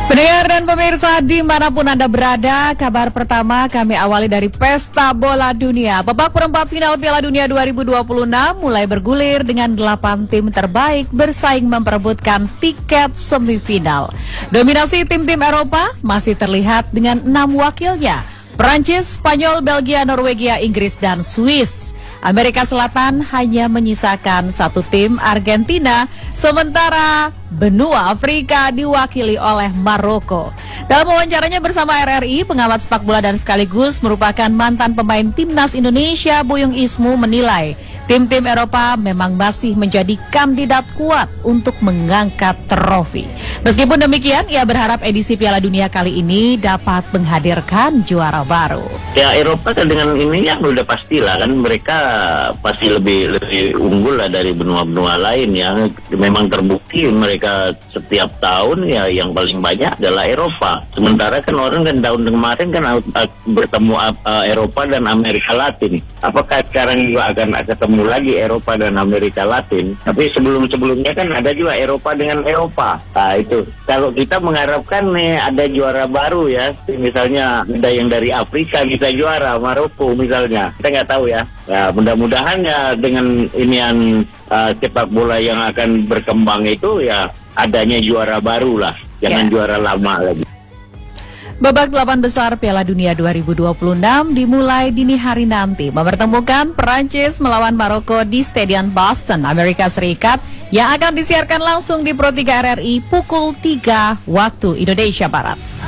Pendengar dan pemirsa dimanapun Anda berada, kabar pertama kami awali dari Pesta Bola Dunia. Babak perempat final Piala Dunia 2026 mulai bergulir dengan 8 tim terbaik bersaing memperebutkan tiket semifinal. Dominasi tim-tim Eropa masih terlihat dengan 6 wakilnya. Perancis, Spanyol, Belgia, Norwegia, Inggris, dan Swiss. Amerika Selatan hanya menyisakan satu tim, Argentina, sementara benua Afrika diwakili oleh Maroko. Dalam wawancaranya bersama RRI, pengamat sepak bola dan sekaligus merupakan mantan pemain timnas Indonesia, Buyung Ismu menilai tim-tim Eropa memang masih menjadi kandidat kuat untuk mengangkat trofi. Meskipun demikian, ia berharap edisi Piala Dunia kali ini dapat menghadirkan juara baru. Ya, Eropa kan dengan ini ya udah pastilah kan mereka pasti lebih unggul lah dari benua-benua lain ya. Memang terbukti mereka setiap tahun ya yang paling banyak adalah Eropa. Sementara kan orang kan tahun kemarin kan bertemu Eropa dan Amerika Latin. Apakah sekarang juga akan ketemu lagi Eropa dan Amerika Latin? Tapi sebelum-sebelumnya kan ada juga Eropa dengan Eropa. Nah itu, kalau kita mengharapkan nih ada juara baru ya, misalnya ada yang dari Afrika bisa juara, Maroko misalnya. Kita nggak tahu ya. Ya mudah-mudahan ya dengan inian sepak bola yang akan berkembang itu ya adanya juara baru lah, jangan juara lama lagi. Babak 8 besar Piala Dunia 2026 dimulai dini hari nanti mempertemukan Perancis melawan Maroko di Stadion Boston, Amerika Serikat yang akan disiarkan langsung di Pro 3 RRI pukul 3 waktu Indonesia Barat.